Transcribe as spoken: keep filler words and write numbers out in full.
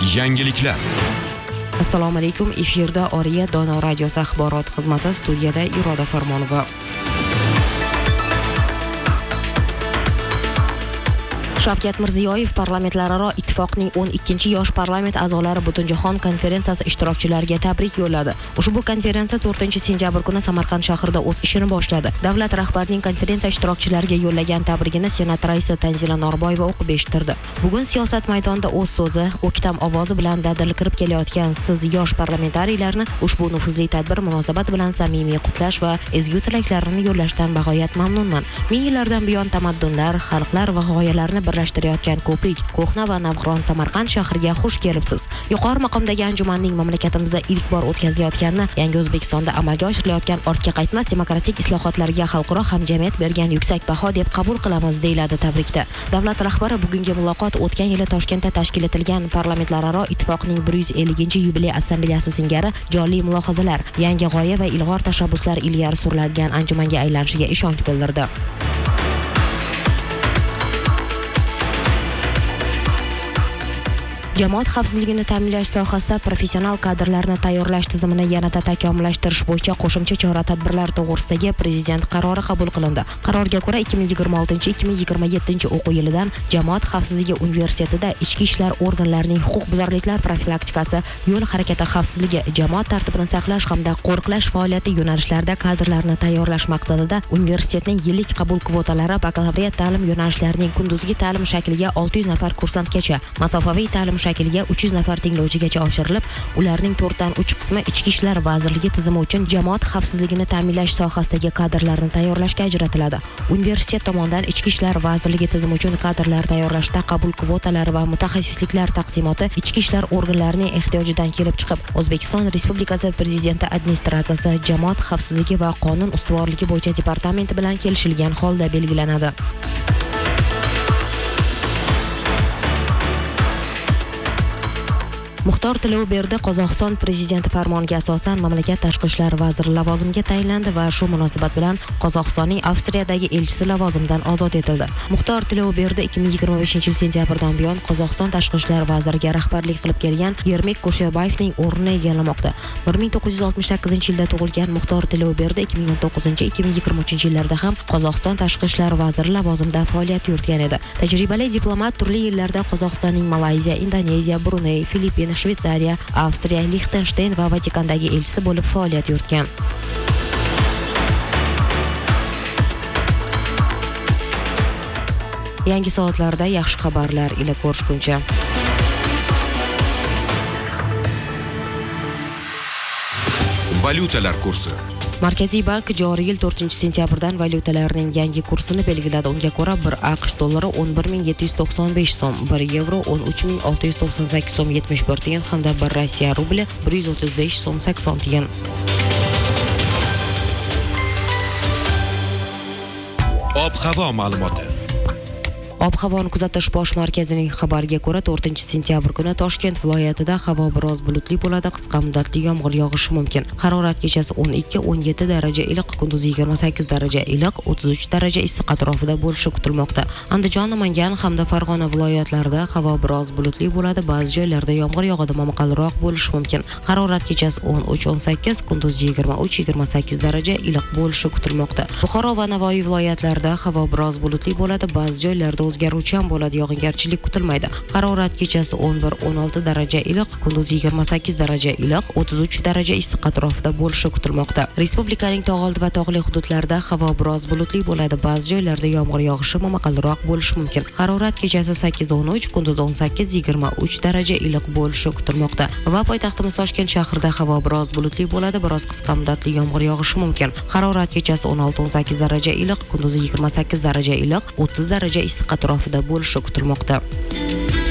Yangiliklar. Assalomu alaykum. Efirda Oriya Dono radiosi axborot xizmati, studiyada Iroda Farmonova. Shavkat Mirziyoyev parlamentlararo ittifoqning o'n ikkinchi yosh parlament a'zolari Butunjahon konferensiyasi ishtirokchilariga tabrik yo'lladi. Ushbu konferensiya to'rtinchi sentyabr kuni Samarqand shahrida o'z ishini boshladi. Davlat rahbarining konferensiya ishtirokchilariga yo'llagan tabrigini Senat raisi Tanzila Norboyeva o'qib eshittirdi. Bugun siyosat maydonida o'z so'zi, o'ktam ovozi bilan dadil kirib kelayotgan siz yosh parlamentariylarni ushbu nufuzli tadbir munosabat bilan samimiy qutlash va ezgu tilaklarini yo'llashdan bag'oyat mamnunman. Ming yillardan buyon tamaddunlar, xalqlar va g'oyalarni birlashtirayotgan ko'prik, ko'hna va navqiron Samarqand shahriga xush kelibsiz. Yuqori maqomdagi anjumanning mamlakatimizda ilk bor o'tkazilayotganini, yangi O'zbekistonda amalga oshirilayotgan ortga qaytmas demokratik islohotlarga xalqaro hamjamiyat bergan yuksak baho deb qabul qilamiz, deyiladi tabrikda. Davlat rahbari bugungi muloqot o'tgan yili Toshkentda tashkil etilgan parlamentlararo ittifoqning bir yuz ellinchi yubiley assambleyasi singari jonli mulohazalar, yangi g'oya va ilg'or tashabbuslar ilgari suriladigan anjumanga aylanishiga ishonch bildirdi. Jamoat xavfsizligini ta'minlash sohasida professional kadrlarni tayyorlash tizimini yanada takomillashtirish bo'yicha qo'shimcha chora-tadbirlar to'g'risidagi prezident qarori qabul qilindi. Qarorga ko'ra ikki ming yigirma oltinchi ikki ming yigirma yettinchi o'quv yilidan Jamoat xavfsizligi universitetida ichki ishlar organlarining huquqbuzarliklar profilaktikasi, yo'l harakati xavfsizligi, jamoat tartibini saqlash hamda qo'riqlash faoliyati yo'nalishlarida kadrlarni tayyorlash maqsadida universitetning yillik qabul kvotalari bakalavriat ta'lim yo'nalishlarining kunduzgi ta'lim shakliga olti yuz nafar kursantgacha, masofaviy ta'lim shakliga uch yuz nafar tinglovchigacha oshirilib, ularning to'rtdan uch qismi Ichki ishlar vazirligi tizimi uchun jamoat xavfsizligini ta'minlash sohasidagi kadrlarni tayyorlashga ajratiladi. Universitet tomonidan Ichki ishlar vazirligi tizimi uchun kadrlar tayyorlashda qabul kvotalari va mutaxassisliklar taqsimoti ichki ishlar organlarining ehtiyojidan kelib chiqib, O'zbekiston Respublikasi Prezidenti administratsiyasi jamoat xavfsizligi va qonun ustuvorligi bo'yicha departamenti bilan kelishilgan holda belgilanadi. Muxtor Tilovberdi Qozog'iston prezidenti farmoniga asosan mamlakat tashqi ishlar vaziri lavozimiga tayinlandi va shu munosabat bilan Qozog'istonning Avstriyadagi elchisi lavozimidan ozod etildi. Muxtor Tilovberdi ikki ming yigirma beshinchi yil sentyabrdan buyon Qozog'iston tashqi ishlar vaziriga rahbarlik qilib kelgan Yermek Kusherbayevning o'rnini egallamoqda. bir ming to'qqiz yuz oltmish sakkizinchi yilda tug'ilgan Muxtor Tilovberdi ikki ming o'n to'qqizinchi ikki ming yigirma uchinchi yillarda ham Qozog'iston tashqi ishlar vaziri lavozimida faoliyat yuritgan edi. Tajribali diplomat turli yillarda Qozog'istonning Malayziya, Indoneziya, Bruney, Filippin, Shveysariya, Avstriya, Lixtensteyn va Vatikandagi elchisi bo'lib faoliyat yuritgan. Yangi soatlarda yaxshi xabarlar ila ko'rishguncha. Valyutalar kursi. Markaziy bank joriy yil to'rtinchi sentyabrdan valyutalarning yangi kursini belgiladi. Unga ko'ra bir AQSh dollari o'n bir ming yetti yuz to'qson besh so'm, bir yevro o'n uch ming olti yuz to'qson sakkiz so'm yetmish bir tiyin hamda bir Rossiya rubli bir yuz o'ttiz besh so'm sakson tiyin. Ob-havo ma'lumoti. Ob-havoni kuzatish bosh markazining xabariga ko'ra to'rtinchi sentyabr kuni Toshkent viloyatida havo biroz bulutli bo'ladi, qisqa muddatli yomg'ir yog'ishi mumkin. Harorat kechasi o'n ikki o'n yetti daraja iliq, kunduz yigirma sakkiz daraja iliq, o'ttiz uch daraja issiq atrofida bo'lishi kutilmoqda. Andijon, Namangan hamda Farg'ona viloyatlarida havo biroz bulutli bo'ladi, ba'zi joylarda yomg'ir yog'adi, momaqalroq bo'lishi mumkin. Harorat kechasi o'n uch o'n sakkiz, kunduz yigirma uch yigirma sakkiz daraja iliq bo'lishi kutilmoqda. Buxoro va Navoiy viloyatlarida havo biroz bulutli bo'ladi, ba'zi joylarda o'zgaruvchan bo'ladi, yog'ingarchilik kutilmaydi. Harorat kechasi o'n bir o'n olti daraja iliq, kunduz yigirma sakkiz daraja iliq, o'ttiz uch daraja issiq atrofida bo'lishi kutilmoqda. Respublikaning tog'oldi va tog'li hududlarida havo biroz bulutli bo'ladi, ba'zi joylarda yomg'ir yog'ishi, momaqalroq bo'lishi mumkin. Harorat kechasi sakkiz o'n uch, kunduz o'n sakkiz yigirma uch daraja iliq bo'lishi kutilmoqda. Va poytaxtimiz Toshkent shahrida havo biroz bulutli bo'ladi, biroz qisqa muddatli yomg'ir yog'ishi mumkin. Harorat kechasi o'n olti o'n sakkiz daraja iliq, kunduz yigirma sakkiz daraja iliq, o'ttiz daraja issiq atrofida bo'lishi kutilmoqda.